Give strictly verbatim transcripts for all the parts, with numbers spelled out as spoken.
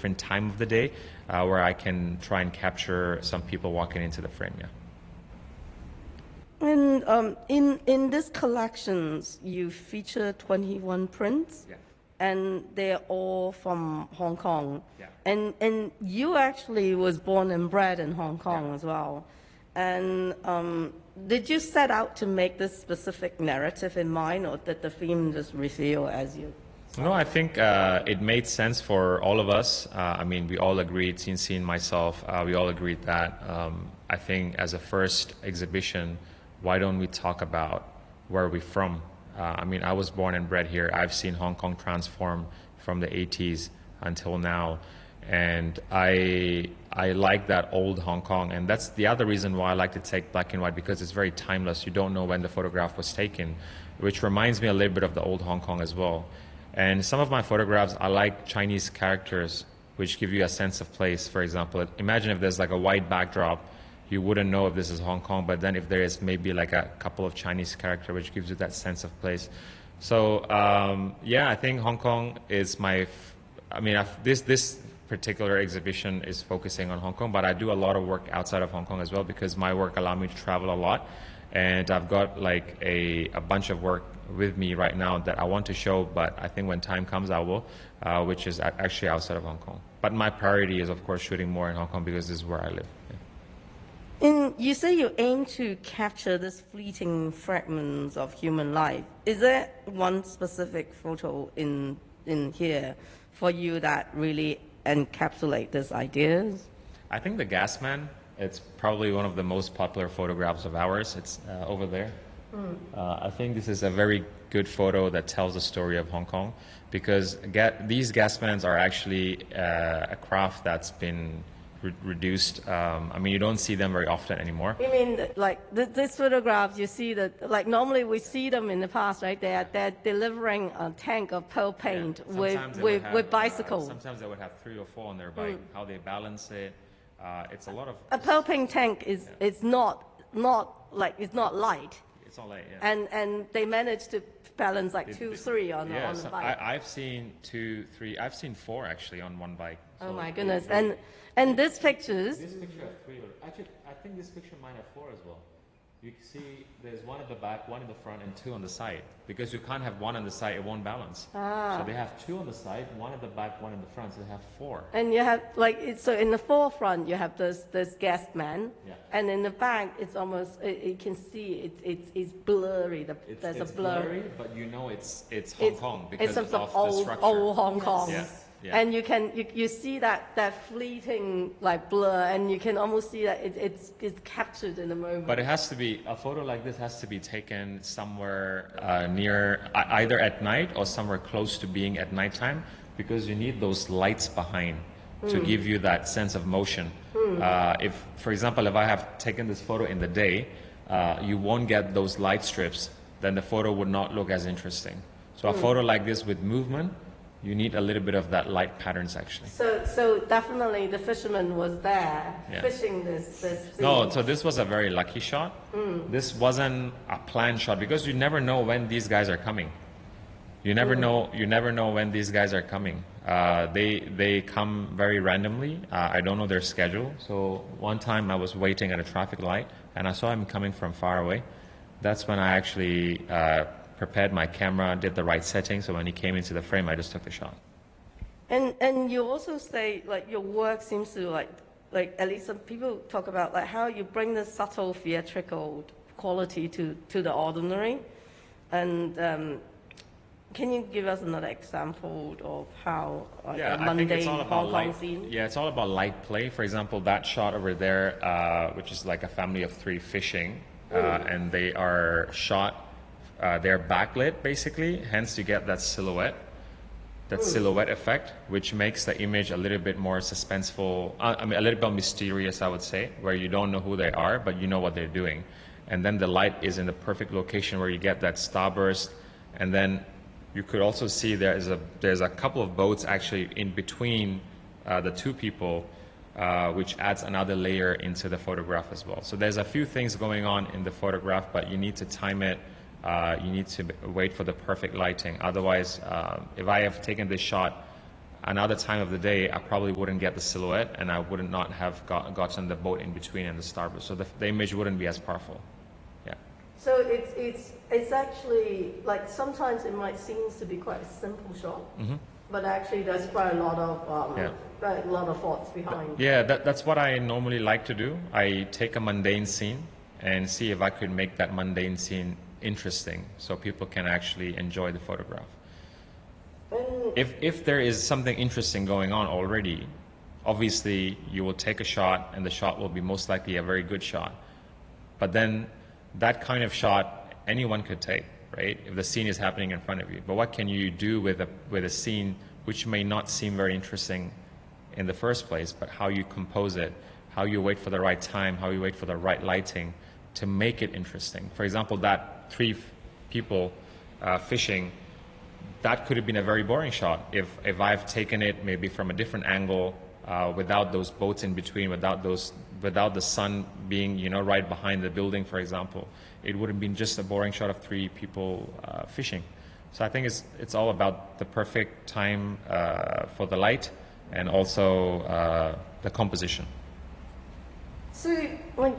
different time of the day uh, where I can try and capture some people walking into the frame. Yeah. And um, in in these collections, you feature twenty-one prints, Yeah. and they're all from Hong Kong. Yeah. And and you actually was born and bred in Hong Kong Yeah. as well. And um, did you set out to make this specific narrative in mind, or did the theme just reveal as you? No, I think uh, it made sense for all of us. Uh, I mean, we all agreed, Xin Xin, myself, uh, we all agreed that um, I think as a first exhibition, why don't we talk about where we're from? Uh, I mean, I was born and bred here. I've seen Hong Kong transform from the eighties until now. And I I like that old Hong Kong. And that's the other reason why I like to take black and white, because it's very timeless. You don't know when the photograph was taken, which reminds me a little bit of the old Hong Kong as well. And some of my photographs, I like Chinese characters, which give you a sense of place. For example, imagine if there's like a white backdrop, you wouldn't know if this is Hong Kong, but then if there is maybe like a couple of Chinese characters, which gives you that sense of place. So um, yeah, I think Hong Kong is my, f I mean, I've, this, this particular exhibition is focusing on Hong Kong, but I do a lot of work outside of Hong Kong as well, because my work allows me to travel a lot. And I've got like a, a bunch of work with me right now that I want to show, but I think when time comes I will, uh, which is actually outside of Hong Kong. But my priority is of course shooting more in Hong Kong because this is where I live. Yeah. And you say you aim to capture these fleeting fragments of human life. Is there one specific photo in in here for you that really encapsulate these ideas? I think the Gas Man, it's probably one of the most popular photographs of ours. It's uh, over there. Mm. Uh, I think this is a very good photo that tells the story of Hong Kong, because ga these Gasmans are actually uh, a craft that's been re reduced. Um, I mean, you don't see them very often anymore. You mean like th these photographs? You see that like normally we see them in the past, right? They are they're delivering a tank of pearl paint yeah. with with, have, with bicycles. Uh, sometimes they would have three or four on their bike. Mm. How they balance it, uh, it's a lot of. A pearl paint tank is yeah. is not not like it's not light. It's not light. Yeah. And and they manage to balance like it, two, it, three on, yeah, on the so bike. I, I've seen two, three. I've seen four actually on one bike. So oh my goodness! And and these pictures. This picture has three. Actually, I think this picture might have four as well. You can see there's one at the back, one in the front, and two on the side. Because you can't have one on the side; it won't balance. Ah. So they have two on the side, one at the back, one in the front. So they have four. And you have like it's, so in the forefront you have this this guest man, yeah. And in the back it's almost it, you can see it's it's it's blurry. The, it's, there's it's a blur. blurry, but you know it's it's Hong it's, Kong because it's of old, the structure. old Hong Kong. Yes. Yeah. Yeah. And you can you, you see that, that fleeting like blur, and you can almost see that it, it's it's captured in the moment. But it has to be a photo like this has to be taken somewhere uh, near uh, either at night or somewhere close to being at nighttime, because you need those lights behind mm. to give you that sense of motion. Mm. Uh, if, for example, if I have taken this photo in the day, uh, you won't get those light strips. Then the photo would not look as interesting. So a mm. photo like this with movement, you need a little bit of that light patterns actually. So, so definitely the fisherman was there yeah. fishing this. this no, so this was a very lucky shot. Mm. This wasn't a planned shot because you never know when these guys are coming. You never mm. know. You never know when these guys are coming. Uh, they they come very randomly. Uh, I don't know their schedule. So one time I was waiting at a traffic light and I saw him coming from far away. That's when I actually. Uh, prepared my camera, did the right setting, so when he came into the frame, I just took the shot. And and you also say like your work seems to like like at least some people talk about like how you bring the subtle theatrical quality to to the ordinary, and um, can you give us another example of how like, yeah, a mundane Hong Kong light, scene? Yeah, it's all about light play. For example, that shot over there, uh, which is like a family of three fishing, uh, and they are shot. Uh, they're backlit basically, hence you get that silhouette, that Ooh. silhouette effect, which makes the image a little bit more suspenseful, uh, I mean a little bit mysterious, I would say, where you don't know who they are, but you know what they're doing. And then the light is in the perfect location where you get that starburst, and then you could also see there is a, there's a couple of boats actually in between uh, the two people, uh, which adds another layer into the photograph as well. So there's a few things going on in the photograph, but you need to time it. Uh, you need to wait for the perfect lighting. Otherwise, uh, if I have taken this shot another time of the day, I probably wouldn't get the silhouette, and I would not have got, gotten the boat in between and the starboard. So the, the image wouldn't be as powerful. Yeah. So it's it's it's actually like sometimes it might seem to be quite a simple shot, mm-hmm. but actually there's quite a lot of um, yeah. quite a lot of thoughts behind. Yeah, that, that's what I normally like to do. I take a mundane scene and see if I could make that mundane scene interesting, so people can actually enjoy the photograph. If, if there is something interesting going on already, obviously you will take a shot and the shot will be most likely a very good shot. But then that kind of shot anyone could take, right? If the scene is happening in front of you. But what can you do with a, with a scene which may not seem very interesting in the first place, but how you compose it, how you wait for the right time, how you wait for the right lighting to make it interesting. For example, that three people uh, fishing, that could have been a very boring shot if, if I've taken it maybe from a different angle, uh, without those boats in between, without those, without the sun being, you know, right behind the building, for example. It would have been just a boring shot of three people uh, fishing. So I think it's, it's all about the perfect time uh, for the light and also uh, the composition. So, like,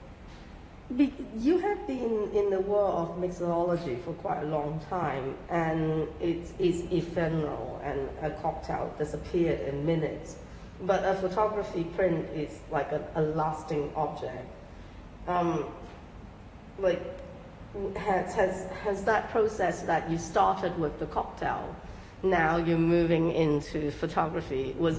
Be, you have been in the world of mixology for quite a long time, and it's, it's ephemeral, and a cocktail disappeared in minutes. But a photography print is like a, a lasting object. Um, like, has, has, has that process that you started with the cocktail, now you're moving into photography, was,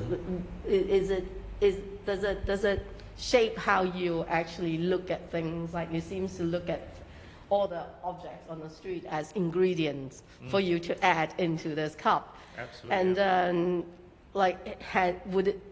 is it, is, does it, does it shape how you actually look at things? Like you seem to look at all the objects on the street as ingredients mm. for you to add into this cup. Absolutely. And um, like, had, would it,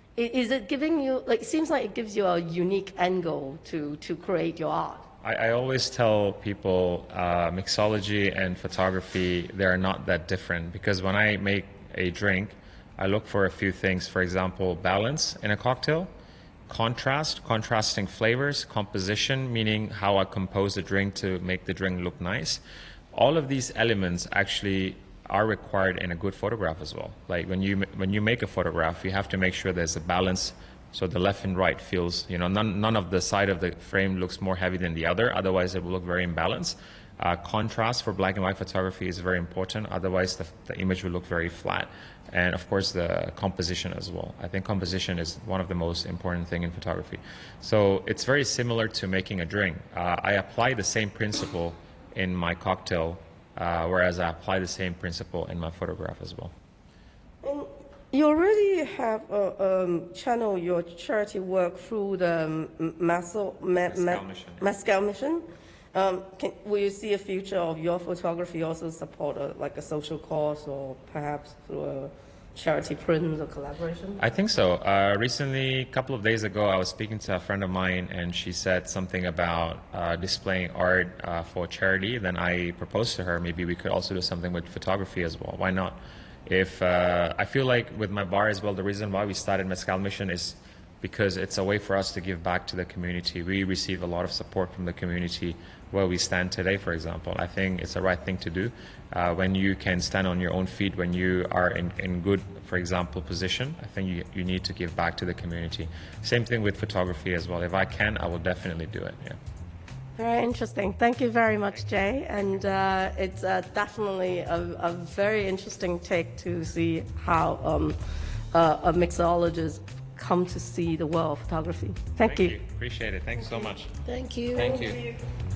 is it giving you, like, it seems like it gives you a unique angle to, to create your art. I, I always tell people uh, mixology and photography, they're not that different, because when I make a drink, I look for a few things. For example, balance in a cocktail, contrast, contrasting flavors, composition, meaning how I compose the drink to make the drink look nice. All of these elements actually are required in a good photograph as well. Like when you when you make a photograph, you have to make sure there's a balance, so the left and right feels, you know, none, none of the side of the frame looks more heavy than the other, otherwise it will look very imbalanced. Uh, contrast for black and white photography is very important, otherwise the, the image will look very flat. And of course the composition as well. I think composition is one of the most important things in photography. So it's very similar to making a drink. Uh, I apply the same principle in my cocktail, uh, whereas I apply the same principle in my photograph as well. And you already have a um, channel your charity work through the Masel, Ma, Mescal Ma, Mission. Mescal Mission. Um, can, will you see a future of your photography also support a, like a social cause, or perhaps through a charity print or collaboration? I think so. Uh, recently, a couple of days ago, I was speaking to a friend of mine, and she said something about uh, displaying art uh, for charity. Then I proposed to her, maybe we could also do something with photography as well. Why not? If uh, I feel like with my bar as well, the reason why we started Mescal Mission is because it's a way for us to give back to the community. We receive a lot of support from the community where we stand today, for example. I think it's the right thing to do. Uh, when you can stand on your own feet, when you are in, in good, for example, position, I think you, you need to give back to the community. Same thing with photography as well. If I can, I will definitely do it, yeah. Very interesting. Thank you very much, Jay. And uh, it's uh, definitely a, a very interesting take to see how um, uh, a mixologist come to see the world of photography. Thank, Thank you. you. Appreciate it. Thanks so much. Thank you. Thank you. Thank you.